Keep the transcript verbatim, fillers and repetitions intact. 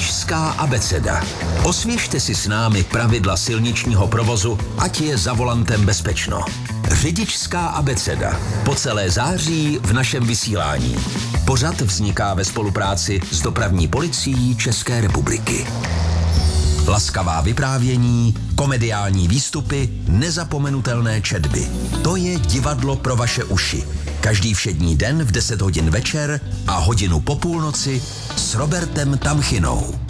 Řidičská abeceda. Osvěžte si s námi pravidla silničního provozu, ať je za volantem bezpečno. Řidičská abeceda. Po celé září v našem vysílání. Pořad vzniká ve spolupráci s Dopravní policií České republiky. Laskavá vyprávění, komediální výstupy, nezapomenutelné četby. To je divadlo pro vaše uši. Každý všední den v deset hodin večer a hodinu po půlnoci s Robertem Tamchinou.